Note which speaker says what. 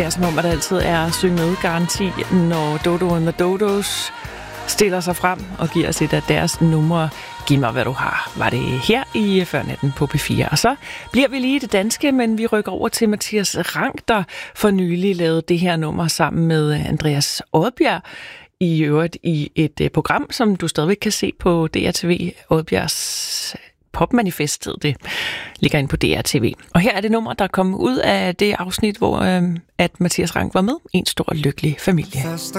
Speaker 1: Det er som om, at der altid er syng med garanti, når Dodo and the Dodos stiller sig frem og giver os et af deres numre. Giv mig, hvad du har. Var det her i Førnatten på P4. Og så bliver vi lige det danske, men vi rykker over til Mathias Rank, der for nylig lavede det her nummer sammen med Andreas Odbjerg. I øvrigt i et program, som du stadigvæk kan se på DRTV. Odbjergs Popmanifest, det ligger inde på DRTV. Og her er det nummer, der kom ud af det afsnit, hvor at Mathias Rank var med. En stor lykkelig familie.
Speaker 2: Første